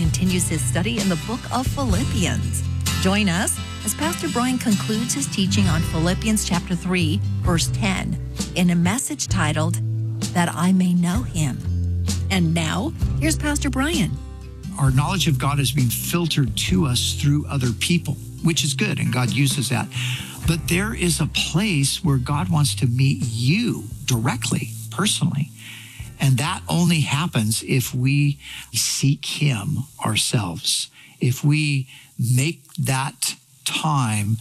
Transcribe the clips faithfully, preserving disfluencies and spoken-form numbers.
continues his study in the book of Philippians. Join us as Pastor Brian concludes his teaching on Philippians chapter three, verse ten, in a message titled, That I May Know Him. And now, here's Pastor Brian. Our knowledge of God is being filtered to us through other people, which is good, and God uses that. But there is a place where God wants to meet you directly, personally. And that only happens if we seek him ourselves. If we make that time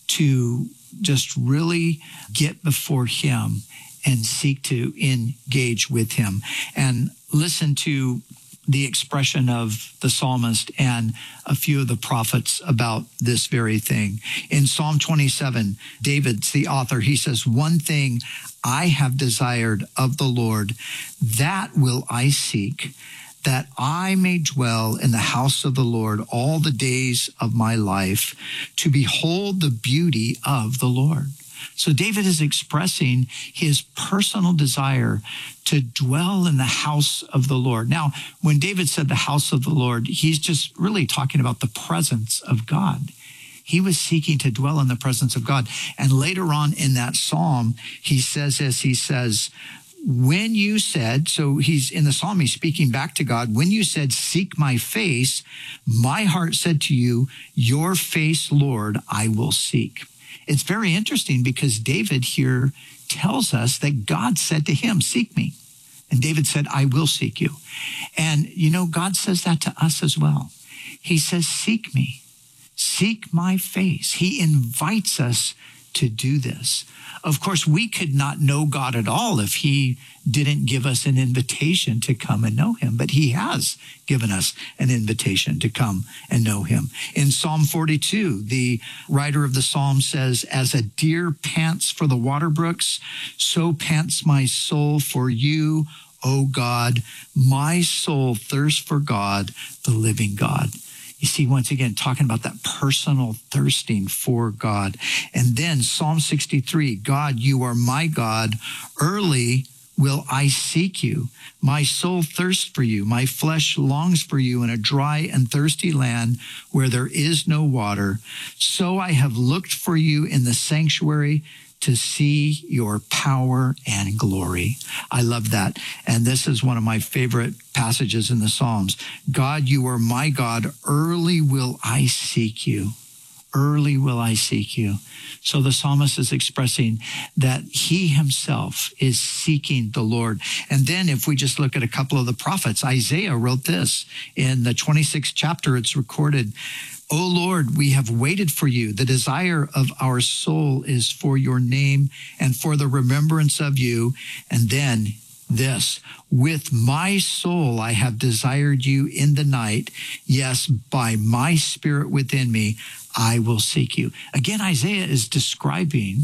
to just really get before him and seek to engage with him. And listen to the expression of the psalmist and a few of the prophets about this very thing. In Psalm twenty-seven, David's the author. He says, one thing I have desired of the Lord, that will I seek, that I may dwell in the house of the Lord all the days of my life, to behold the beauty of the Lord. So David is expressing his personal desire to dwell in the house of the Lord. Now, when David said the house of the Lord, he's just really talking about the presence of God. He was seeking to dwell in the presence of God. And later on in that psalm, he says this, he says, when you said, so he's in the psalm, he's speaking back to God, when you said, seek my face, my heart said to you, your face, Lord, I will seek. It's very interesting because David here tells us that God said to him, seek me. And David said, I will seek you. And, you know, God says that to us as well. He says, seek me, seek my face. He invites us to do this. Of course, we could not know God at all if he didn't give us an invitation to come and know him, but he has given us an invitation to come and know him. In Psalm forty-two, the writer of the psalm says, as a deer pants for the water brooks, so pants my soul for you, O God. My soul thirsts for God, the living God. You see, once again, talking about that personal thirsting for God. And then Psalm sixty-three, God, you are my God. Early will I seek you. My soul thirsts for you. My flesh longs for you in a dry and thirsty land where there is no water. So I have looked for you in the sanctuary to see your power and glory. I love that. And this is one of my favorite passages in the Psalms. God, you are my God. Early will I seek you. Early will I seek you. So the psalmist is expressing that he himself is seeking the Lord. And then if we just look at a couple of the prophets, Isaiah wrote this in the twenty-sixth chapter. It's recorded, O Lord, we have waited for you. The desire of our soul is for your name and for the remembrance of you. And then this, with my soul I have desired you in the night. Yes, by my spirit within me, I will seek you. Again, Isaiah is describing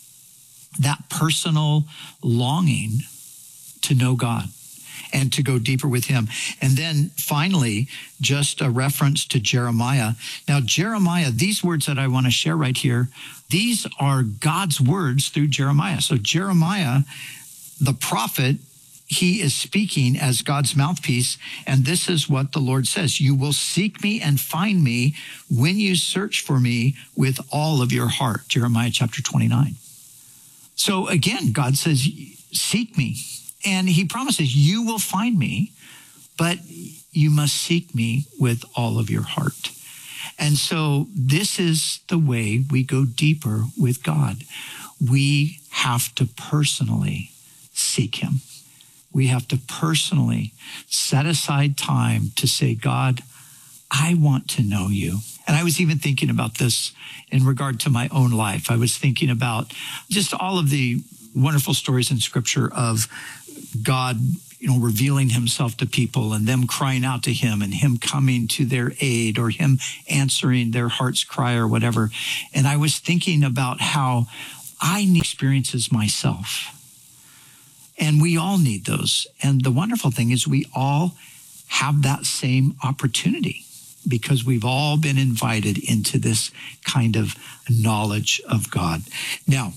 that personal longing to know God and to go deeper with him. And then finally, just a reference to Jeremiah. Now, Jeremiah, these words that I want to share right here, these are God's words through Jeremiah. So Jeremiah, the prophet, he is speaking as God's mouthpiece, and this is what the Lord says. You will seek me and find me when you search for me with all of your heart. Jeremiah chapter twenty-nine. So again, God says, seek me. And he promises you will find me, but you must seek me with all of your heart. And so this is the way we go deeper with God. We have to personally seek him. We have to personally set aside time to say, God, I want to know you. And I was even thinking about this in regard to my own life. I was thinking about just all of the wonderful stories in Scripture of God, you know, revealing himself to people and them crying out to him and him coming to their aid or him answering their heart's cry or whatever. And I was thinking about how I need experiences myself. And we all need those. And the wonderful thing is we all have that same opportunity because we've all been invited into this kind of knowledge of God. Now,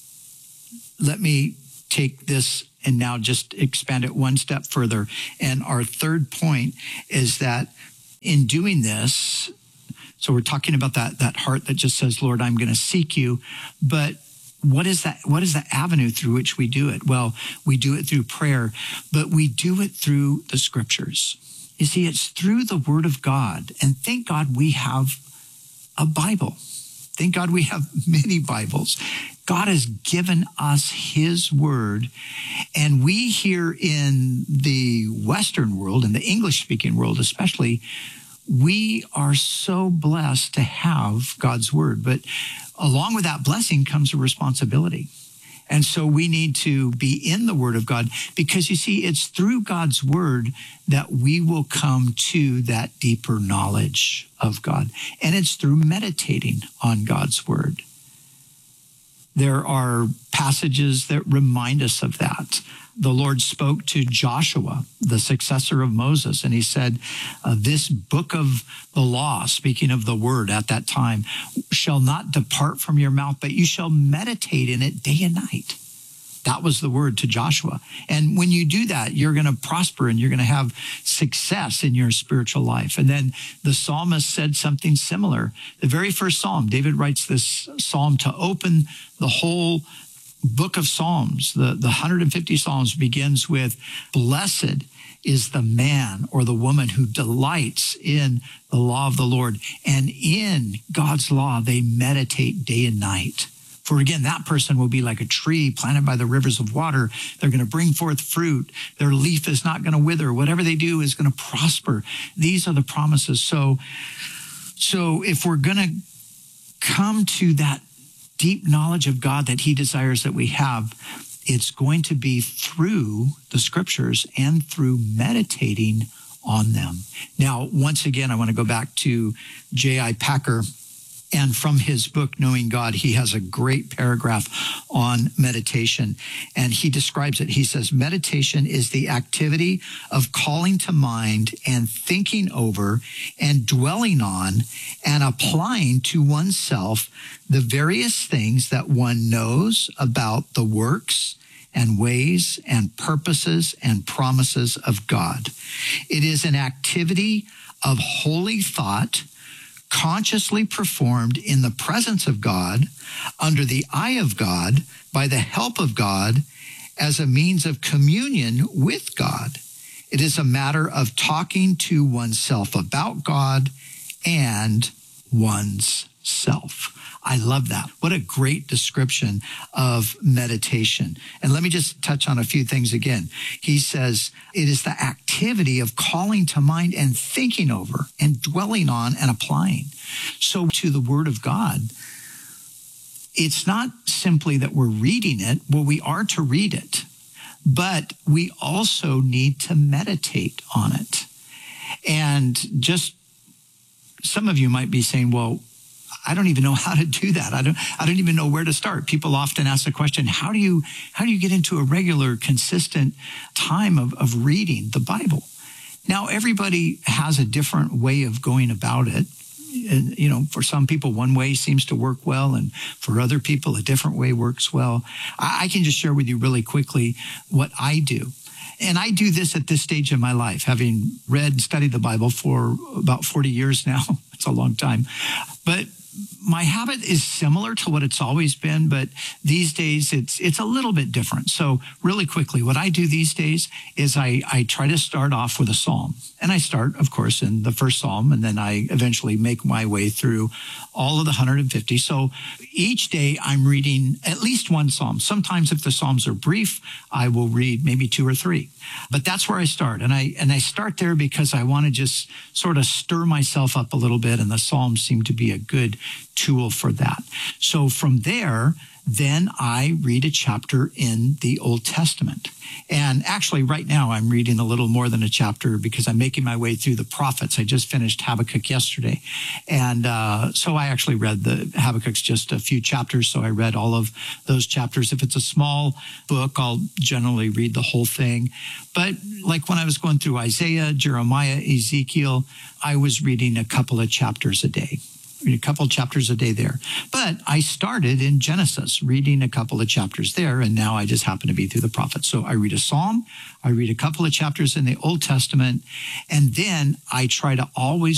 let me take this and now just expand it one step further. And our third point is that in doing this, so we're talking about that, that heart that just says, Lord, I'm going to seek you. But what is that? What is the avenue through which we do it? Well, we do it through prayer, but we do it through the scriptures. You see, it's through the word of God. And thank God we have a Bible. Thank God we have many Bibles. God has given us his word. And we here in the Western world, in the English-speaking world especially, we are so blessed to have God's word. But along with that blessing comes a responsibility. And so we need to be in the word of God, because you see, it's through God's word that we will come to that deeper knowledge of God. And it's through meditating on God's word. There are passages that remind us of that. The Lord spoke to Joshua, the successor of Moses, and he said, uh, this book of the law, speaking of the word at that time, shall not depart from your mouth, but you shall meditate in it day and night. That was the word to Joshua. And when you do that, you're going to prosper and you're going to have success in your spiritual life. And then the psalmist said something similar. The very first psalm, David writes this psalm to open the whole book of Psalms. The, the one hundred fifty Psalms begins with, blessed is the man or the woman who delights in the law of the Lord. And in God's law, they meditate day and night. For again, that person will be like a tree planted by the rivers of water. They're going to bring forth fruit. Their leaf is not going to wither. Whatever they do is going to prosper. These are the promises. So, so if we're going to come to that deep knowledge of God that he desires that we have, it's going to be through the scriptures and through meditating on them. Now, once again, I want to go back to J I Packer. And from his book, Knowing God, he has a great paragraph on meditation. And he describes it. He says, meditation is the activity of calling to mind and thinking over and dwelling on and applying to oneself the various things that one knows about the works and ways and purposes and promises of God. It is an activity of holy thought, consciously performed in the presence of God, under the eye of God, by the help of God, as a means of communion with God. It is a matter of talking to oneself about God and one's self. I love that. What a great description of meditation. And let me just touch on a few things again. He says, it is the activity of calling to mind and thinking over and dwelling on and applying. So to the word of God, it's not simply that we're reading it. Well, we are to read it, but we also need to meditate on it. And just some of you might be saying, well, I don't even know how to do that. I don't, I don't even know where to start. People often ask the question, how do you, how do you get into a regular, consistent time of, of reading the Bible? Now, everybody has a different way of going about it. And, you know, for some people, one way seems to work well, and for other people, a different way works well. I, I can just share with you really quickly what I do. And I do this at this stage in my life, having read and studied the Bible for about forty years now. It's a long time. But my habit is similar to what it's always been, but these days it's it's a little bit different. So really quickly, what I do these days is I, I try to start off with a psalm. And I start, of course, in the first psalm, and then I eventually make my way through all of the one hundred fifty. So each day I'm reading at least one psalm. Sometimes if the psalms are brief, I will read maybe two or three. But that's where I start. And I and I start there because I want to just sort of stir myself up a little bit, and the psalms seem to be a good tool for that. So from there, then I read a chapter in the Old Testament. And actually right now I'm reading a little more than a chapter because I'm making my way through the prophets. I just finished Habakkuk yesterday. And uh, so I actually read the Habakkuk's just a few chapters. So I read all of those chapters. If it's a small book, I'll generally read the whole thing. But like when I was going through Isaiah, Jeremiah, Ezekiel, I was reading a couple of chapters a day. Read a couple of chapters a day there. But I started in Genesis, reading a couple of chapters there, and now I just happen to be through the prophets. So I read a psalm, I read a couple of chapters in the Old Testament, and then I try to always